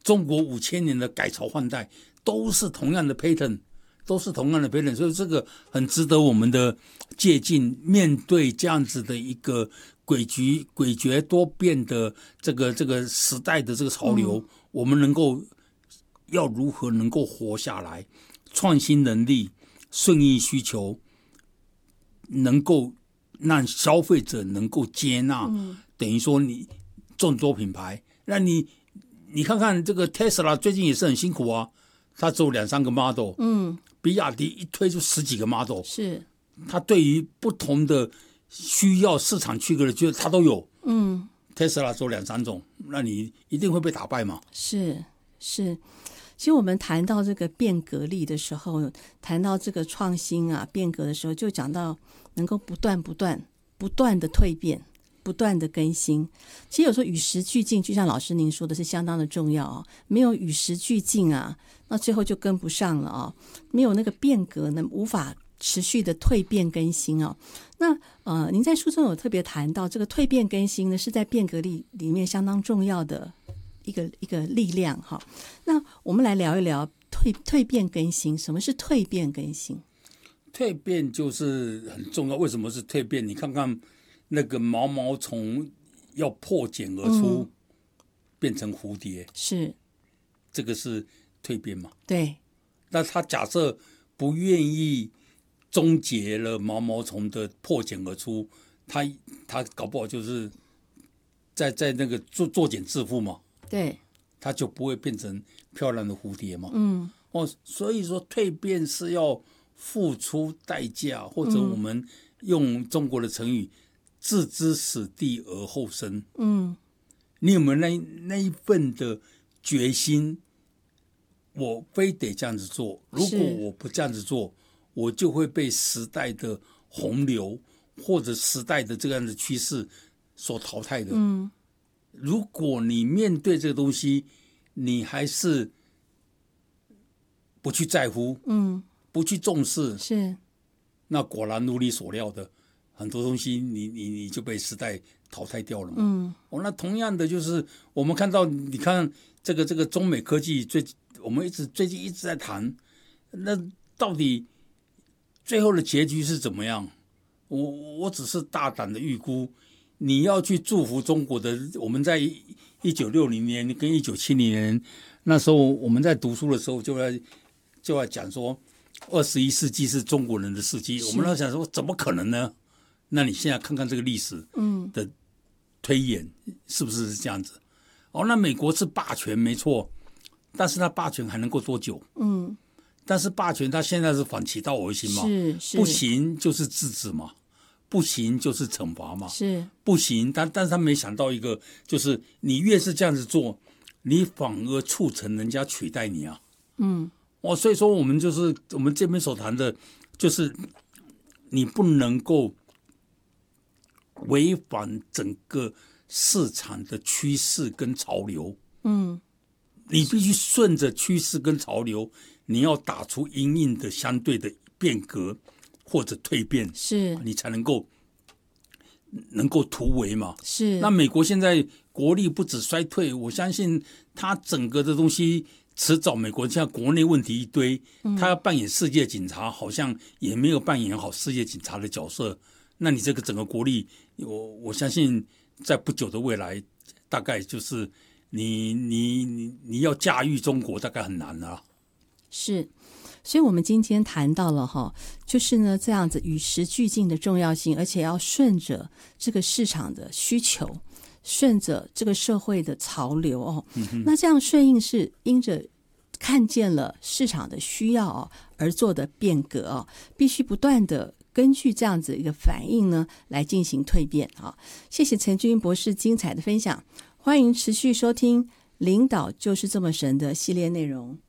中国5000年的改朝换代都是同样的 pattern， 所以这个很值得我们的借鉴。面对这样子的一个诡谲多变的这个时代的这个潮流，我们要如何能够活下来？创新能力、顺应需求，能够让消费者能够接纳，等于说你众多品牌，那你看看这个 Tesla 最近也是很辛苦啊，它只有2-3个 model，比亚迪一推就10几个 model， 是它对于不同的需要市场区隔的，就是它都有。Tesla 只有2-3种，那你一定会被打败嘛？是。 其实我们谈到这个变革力的时候，谈到这个创新啊、变革的时候，就讲到能够不断的蜕变，不断的更新。其实有时候与时俱进，就像老师您说的是相当的重要哦。没有与时俱进啊，那最后就跟不上了哦。没有那个变革呢，无法持续的蜕变更新哦。那您在书中有特别谈到这个蜕变更新呢，是在变革力里面相当重要的一个力量哈。那我们来聊一聊蜕变更新，什么是蜕变更新？ 蜕变就是很重要。为什么是蜕变？你看看那个毛毛虫要破茧而出，变成蝴蝶， 是这个是蜕变嘛？ 对。 那他假设不愿意终结了毛毛虫的破茧而出，他搞不好就是在那个作茧自缚嘛。 对， 它就不会变成漂亮的蝴蝶嘛。所以说蜕变是要付出代价，或者我们用中国的成语“置之死地而后生”。你有没有那一份的决心？我非得这样子做，如果我不这样子做，我就会被时代的洪流或者时代的这样的趋势所淘汰的。如果你面对这个东西，你还是不去在乎，不去重视， 是， 那果然如你所料的，很多东西你就被时代淘汰掉了嘛。那同样的就是我们看到，你看这个中美科技我们最近一直在谈，那到底最后的结局是怎么样？我只是大胆的预估。你要去祝福中国的，我们在1960年跟1970年那时候，我们在读书的时候就要讲说，21世纪是中国人的世纪。我们要想说，怎么可能呢？那你现在看看这个历史的推演，是不是这样子？那美国是霸权没错，但是它霸权还能够多久？但是霸权它现在是反其道而行嘛，不行就是制止嘛。不行就是惩罚嘛， 是不行，但是他没想到一个，就是你越是这样子做，你反而促成人家取代你啊。所以说我们这边所谈的，就是你不能够违反整个市场的趋势跟潮流。你必须顺着趋势跟潮流，你要打出因应的相对的变革。或者蜕变， 是你才能够突围嘛。 是。 那美国现在国力不止衰退，我相信它整个的东西迟早，美国现在国内问题一堆，他要扮演世界警察，好像也没有扮演好世界警察的角色。那你这个整个国力，我相信在不久的未来，大概就是你要驾驭中国，大概很难啊。 是。所以我们今天谈到了就是呢这样子与时俱进的重要性，而且要顺着这个市场的需求，顺着这个社会的潮流那这样顺应是因着看见了市场的需要而做的变革必须不断的根据这样子一个反应呢来进行蜕变谢谢陈俊博士精彩的分享，欢迎持续收听领导就是这么神的系列内容。